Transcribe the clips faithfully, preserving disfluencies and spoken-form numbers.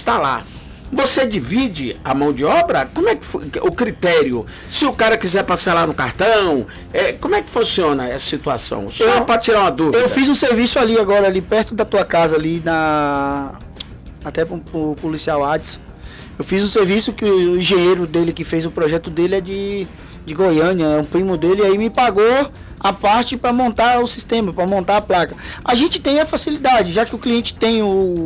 instalar. Você divide a mão de obra? Como é que foi o critério? Se o cara quiser parcelar no cartão, é, como é que funciona essa situação? Só para tirar uma dúvida. Eu fiz um serviço ali agora, ali perto da tua casa, ali na... Até pro, pro policial Adson. Eu fiz um serviço que o engenheiro dele que fez o projeto dele é de, de Goiânia, é um primo dele, e aí me pagou a parte para montar o sistema, para montar a placa. A gente tem a facilidade, já que o cliente tem o,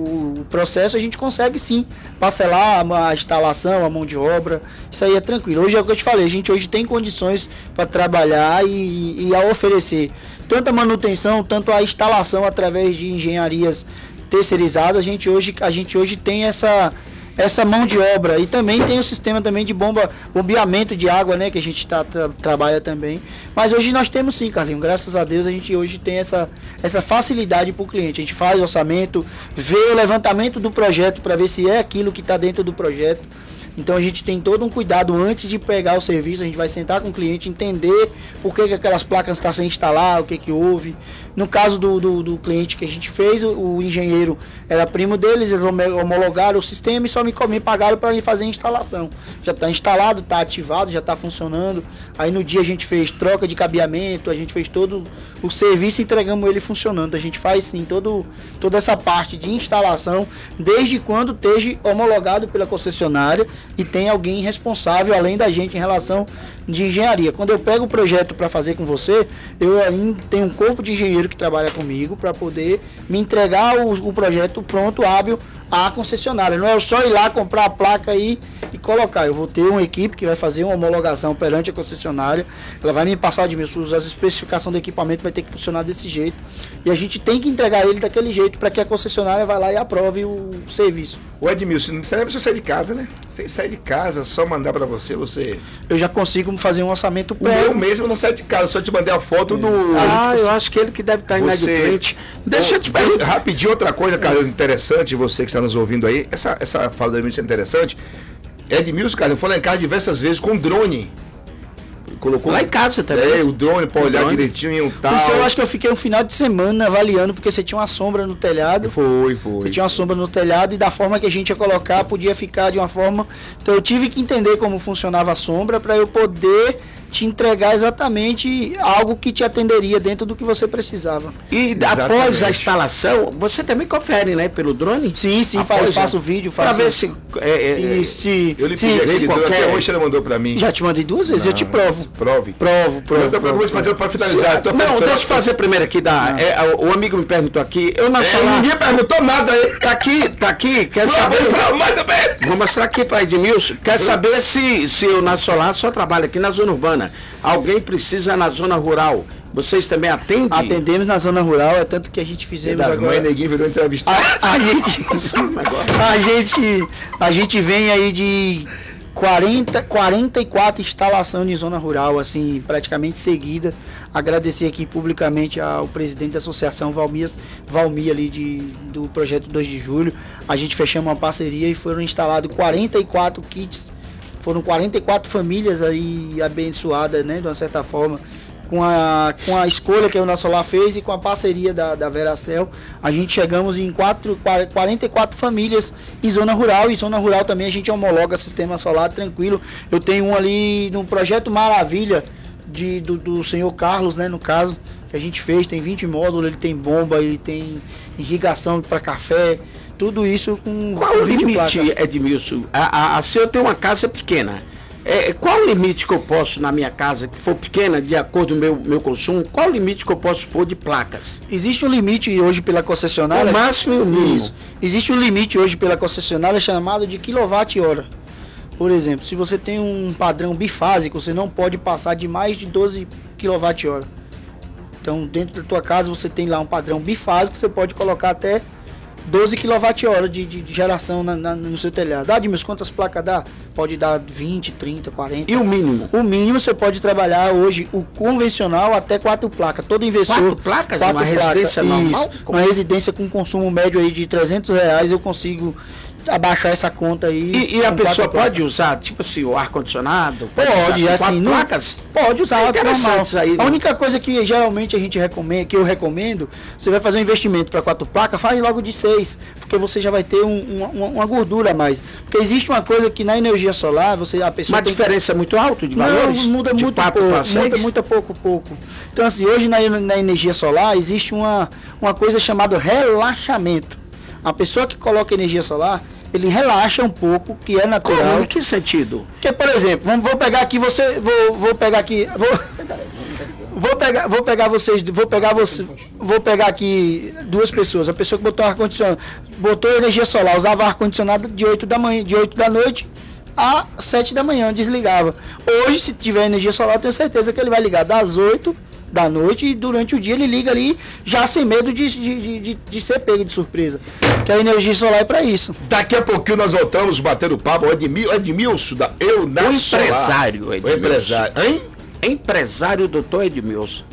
o processo, a gente consegue sim parcelar a instalação, a mão de obra, isso aí é tranquilo. Hoje é o que eu te falei, a gente hoje tem condições para trabalhar e, e a oferecer tanto a manutenção, tanto a instalação através de engenharias terceirizadas. A gente hoje, a gente hoje tem essa... essa mão de obra, e também tem o sistema também de bomba, bombeamento de água, né, que a gente tá, tra, trabalha também. Mas hoje nós temos sim, Carlinhos, graças a Deus a gente hoje tem essa, essa facilidade para o cliente. A gente faz orçamento, vê o levantamento do projeto para ver se é aquilo que está dentro do projeto. Então a gente tem todo um cuidado antes de pegar o serviço, a gente vai sentar com o cliente, entender por que, que aquelas placas estão sem instalar, o que que houve. No caso do, do, do cliente que a gente fez, o, o engenheiro era primo deles, eles homologaram o sistema e só me, me pagaram para ir fazer a instalação. Já está instalado, está ativado, já está funcionando. Aí no dia a gente fez troca de cabeamento, a gente fez todo o serviço e entregamos ele funcionando. A gente faz sim todo, toda essa parte de instalação, desde quando esteja homologado pela concessionária e tem alguém responsável além da gente em relação de engenharia. Quando eu pego o projeto para fazer com você, eu ainda tenho um corpo de engenheiro que trabalha comigo para poder me entregar o, o projeto pronto, hábil à concessionária. Não é só ir lá comprar a placa aí e colocar. Eu vou ter uma equipe que vai fazer uma homologação perante a concessionária. Ela vai me passar de meus as especificações do equipamento, vai ter que funcionar desse jeito. E a gente tem que entregar ele daquele jeito para que a concessionária vá lá e aprove o serviço. O Edmilson, não precisa nem sair de casa, né? Você sai de casa, só mandar para você, você... Eu já consigo fazer um orçamento prévio. Eu mesmo não saio de casa, só te mandei a foto é. do... Ah, eu acho que ele que deve estar inadimplente. Deixa eu te perguntar. Rapidinho, outra coisa, cara, interessante, você que está nos ouvindo aí, essa, essa fala do Edmilson é interessante. Edmilson, cara, eu fui lá em casa diversas vezes com drone. Colocou lá em casa também. É, o drone para olhar drone. direitinho e tal. Isso eu acho que eu fiquei um final de semana avaliando, porque você tinha uma sombra no telhado. Foi, foi. Você tinha uma sombra no telhado e da forma que a gente ia colocar, podia ficar de uma forma... Então eu tive que entender como funcionava a sombra para eu poder te entregar exatamente algo que te atenderia dentro do que você precisava. E exatamente. Após a instalação, você também confere, né, pelo drone? Sim, sim, após, faz, faço vídeo, faço... Pra ver se... É, é, e se eu lhe pedi esse qualquer... Hoje ela mandou pra mim. Já te mandei duas vezes, não, eu te provo. Prove. Provo, provo. Eu, eu vou te fazer para finalizar. Se, não, deixa eu fazer primeiro aqui. Da, é, o amigo me perguntou aqui, eu na é, solar... Ninguém perguntou nada aí. Tá aqui, tá aqui, quer não, saber... Não, manda bem. Vou mostrar aqui pra Edmilson. Quer saber se, se eu na solar só trabalho aqui na zona urbana. Alguém precisa na zona rural. Vocês também atendem? Atendemos na zona rural, é tanto que a gente fizemos das agora... Mães, neguinho virou entrevistado. A, a, gente, a, gente, a gente vem aí de quarenta, quarenta e quatro instalações em zona rural, assim, praticamente seguida. Agradecer aqui publicamente ao presidente da associação, Valmir, Valmir ali de, do projeto dois de julho. A gente fechamos uma parceria e foram instalados quarenta e quatro kits. Foram quarenta e quatro famílias aí abençoadas, né, de uma certa forma, com a, com a escolha que a Unasolar fez e com a parceria da, da Veracel. A gente chegamos em quatro, quarenta e quatro famílias em zona rural, e zona rural também a gente homologa sistema solar tranquilo. Eu tenho um ali no projeto Maravilha, de, do, do senhor Carlos, né, no caso, que a gente fez, tem vinte módulos, ele tem bomba, ele tem irrigação para café, tudo isso com... Qual o limite, Edmilson? A, a, a senhora tem uma casa pequena. É, qual o limite que eu posso, na minha casa, que for pequena, de acordo com o meu, meu consumo, qual o limite que eu posso pôr de placas? Existe um limite hoje pela concessionária... O máximo e o mínimo. Isso. Existe um limite hoje pela concessionária chamado de quilowatt-hora. Por exemplo, se você tem um padrão bifásico, você não pode passar de mais de doze quilowatt-hora. Então, dentro da tua casa, você tem lá um padrão bifásico, você pode colocar até doze quilowatt-hora de, de, de geração na, na, no seu telhado. Ah, Edmilson, quantas placas dá? Pode dar vinte, trinta, quarenta. E o mínimo? O mínimo você pode trabalhar hoje, o convencional, até quatro placas. Todo investidor... Quatro placas? Quatro uma placas, residência normal? Isso, uma residência com consumo médio aí de trezentos reais, eu consigo abaixar essa conta aí. E, e a com pessoa quatro pode usar, tipo assim, o ar-condicionado? Pode, usar assim, quatro não, placas? pode usar, É é interessante normal. isso aí, né? A única coisa que geralmente a gente recomenda, que eu recomendo, você vai fazer um investimento para quatro placas, faz logo de seis, porque você já vai ter um, uma, uma gordura a mais. Porque existe uma coisa que na energia solar, você a pessoa Uma tem diferença muito alta de valores? Não, muda de muito quatro pouco, para seis? muda muito pouco, pouco. Então assim, hoje na, na energia solar existe uma, uma coisa chamada relaxamento. A pessoa que coloca energia solar, ele relaxa um pouco, que é natural. Como? Em que sentido? Porque, por exemplo, vamos, vou pegar aqui você, vou, vou pegar aqui, vou, vou pegar, vou pegar vocês, vou pegar você, vou pegar aqui duas pessoas. A pessoa que botou ar condicionado, botou energia solar, usava ar condicionado de oito da manhã, de oito da noite às sete da manhã, desligava. Hoje, se tiver energia solar, eu tenho certeza que ele vai ligar das oito da noite e durante o dia ele liga ali já sem medo de, de, de, de ser pego de surpresa. Que a energia solar é para isso. Daqui a pouquinho nós voltamos batendo papo. O Edmil, Edmilson, da Eu na O Solar. empresário, Edmilson. O empresário. Hein? Empresário doutor Edmilson.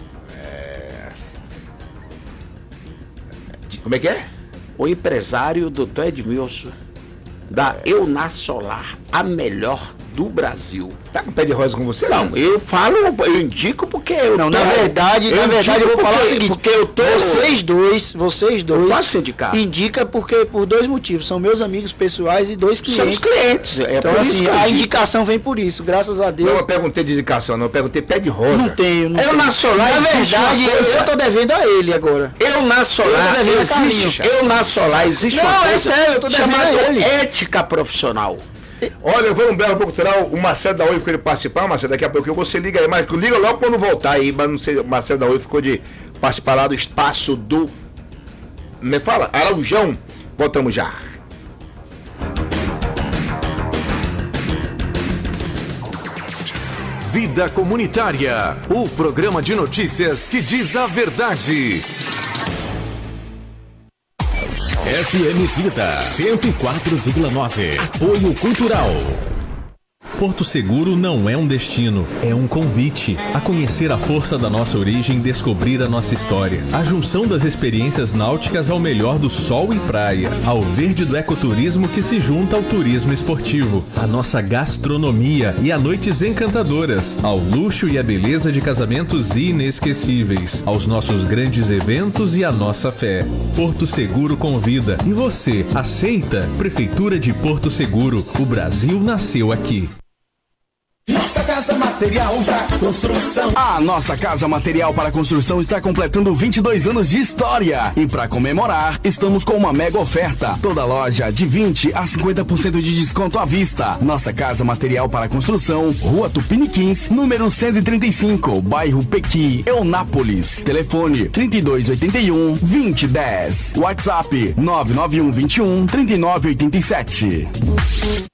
Como é que é? O empresário doutor Edmilson. Da Eu na Solar, a melhor do Brasil. Tá com pé de rosa com você? Não, eu falo, eu indico porque eu Não, tô, na verdade, eu na verdade eu vou indico falar o porque- seguinte, porque eu tô vocês dois, vocês dois, posso indicar? indica porque por dois motivos, são meus amigos pessoais e dois clientes. Somos clientes, é Então por isso assim, que eu a indico. indicação vem por isso, graças a Não, Deus. eu perguntei de indicação, não. Eu perguntei pé de rosa. Não tenho, não Eu tenho. na Solar Na existe verdade, uma coisa- eu tô devendo a ele agora. Eu na Solar Eu tô devendo a existe, Carlinhos. eu na Solar existe Não, uma é coisa sério, eu tô devendo chamada a ele. ética profissional. Olha, eu vou um belo pouco tirar o Marcelo da Oi, ficou ele participar, Marcelo, daqui a pouco você liga aí, mas liga logo quando voltar aí, mas não sei, o Marcelo da Oi ficou de participar lá do espaço do. Me fala, Araujão. Voltamos já. Vida Comunitária, o programa de notícias que diz a verdade. F M Vida cento e quatro vírgula nove. Apoio Cultural. Porto Seguro não é um destino, é um convite a conhecer a força da nossa origem e descobrir a nossa história. A junção das experiências náuticas ao melhor do sol e praia, ao verde do ecoturismo que se junta ao turismo esportivo, a nossa gastronomia e a noites encantadoras, ao luxo e a beleza de casamentos inesquecíveis, aos nossos grandes eventos e a nossa fé. Porto Seguro convida. E você, aceita? Prefeitura de Porto Seguro. O Brasil nasceu aqui. Nossa Casa Material para Construção. A Nossa Casa Material para Construção está completando vinte e dois anos de história. E para comemorar, estamos com uma mega oferta. Toda loja de vinte a cinquenta por cento de desconto à vista. Nossa Casa Material para Construção, Rua Tupiniquins, número cento e trinta e cinco, bairro Pequi, Eunápolis. Telefone trinta e dois oitenta e um, vinte dez. WhatsApp nove nove um vinte e um, trinta e nove oitenta e sete.